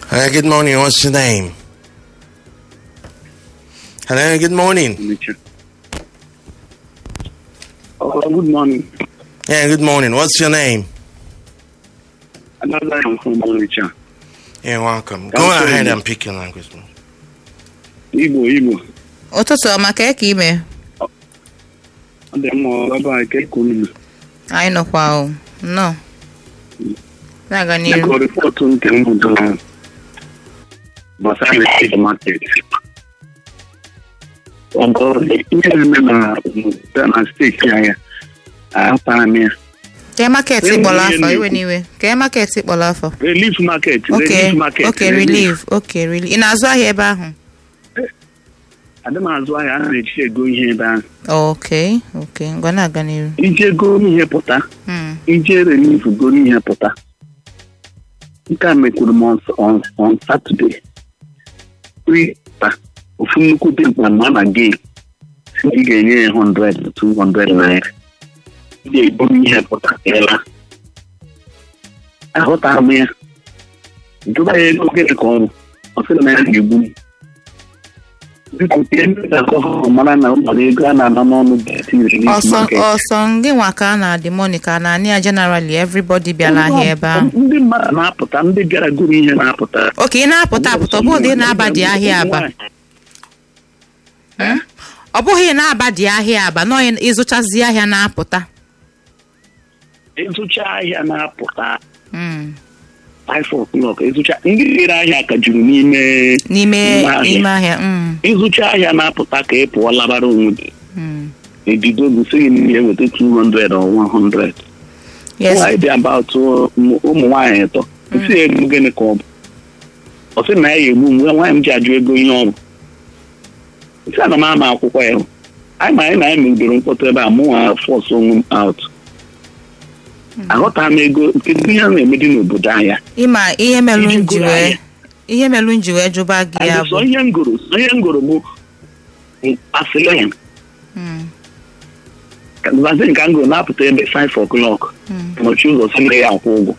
Good morning. What's your name? Hello, good morning. Oh, good morning. Yeah, good morning. What's your name? Another one from Malaysia. You're welcome. Go ahead and pick your language. Igbo. Ụtụtụ ọma ka eke ime. Ọ dị mma ọba ike kwuru. Anyị nọkwa o. Nnọọ. Na-aga n'ihu. Ego rịpọtụ nke m hụtara gbasara the market. Ọgọ ihe na-eme na steeti anyị ahụtara m ya. Kee maketi kpọrọ afọ iwe n'iwe. Kee maketi kpọrọ afọ. Relief market. Okay, relief. Ị na-azụ ahịa ebe ahụ? Adị m azụ ahịa, a na-eji ego ihe ebe ahụ. Okay. Ngwa na-aga n'ihu. Ije ego ihe pụta. Ije relief go ihe pụta. Nke a mekwuru m on Saturday. Ofu nnukwu dị mkpa ma na gị ị ga-enye 100 to 200 naira. Ị ga-ebo ihe pụta ela. Ahụtara m ya. Jụba ya ego gịnị ka ọrụ. Ọ sịrị na ya ga-egbu m. Biko tie ndị ga-akọ mara na ụlọ ego a na-ana n'ọnụ ọsọ gị nwa ka a na-adị money ka na anya generally everybody bịara ahịa ebe ahụ. Ndị mmadụ na-apụta, ndị bịara gụrụ ihe na-apụta. Oke, ị na-apụta ọ bụghị ị na-aba dị ahịa aba. Ọ bụghị ị na-aba dị ahịa aba nọ ịzụchazi ahịa na-apụta. Ịzụcha ahịa na-apụta 5 o'clock. Ịzụcha ndị na-ere ahịa ka juru n'ime ahịa. Ịzụcha ahịa na-apụta ka ị pụọ labara onwe gị. Ebido gụsịghị na ihe weta 200 or 100. Why dị about ụmụ nwaanyị ịtọ. Isi egbu gịnị ka ọ bụ? Ọ sị na ya egbu m nwaanyị m ji ajụ ego ihe ọ bụ. Isi ana m ama akwụkwọ ya. Anyị na anyị mebiri mkpọtụ ebe a mụ nwa force onwe m out. Aghọtara m ego kedu ihe na-eme dị n'obodo ahịa. Ịma ihe melu nji wee jụba gị ya bụ. Ihe ngoro bụ asilin. Vaccine ka ngoro na-apụta ebe 5 o'clock. N'ochi ụzọ si ya akwụ ụgwọ.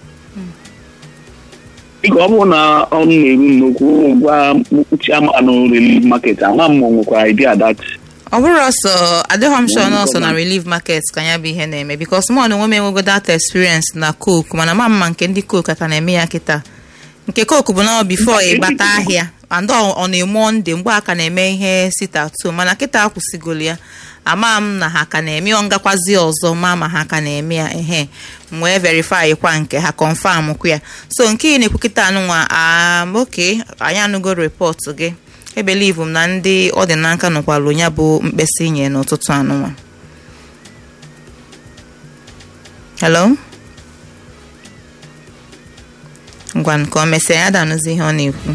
Ịga ọ bụrụ na ọ na-eru nnukwu gwa chiamanụ relief market ahụ m nwekwara idea that. Ọ bụrụ ọsọ adịghị m sure na ọsọ na relief market ka ya bụ ihe na-eme because mụ na onwe m enwego that experience na coke mana mma nke ndị coke aka na-eme ya kịta. Nke coke bụ na before ịgbata ahịa and ọ na-eme ndị mgbe aka na-eme ihe sita too mana kịta akwụsịgolo ya ama m na ha ka na-eme ọ ngakwazi ọzọ ma ha ka na-eme ya m wee verify kwa nke ha confirm kwa ya so nke ị na-ekwu kịta anụnwa okay anyị anụgo report gị ebelieve m na ndị ọdịnaka nọkwalụ ya bụ mkpesa inye n'ụtụtụ anụnwa. Hello? Ngwa nke o mesịa ya danụzi ihe ọ na-ekwu.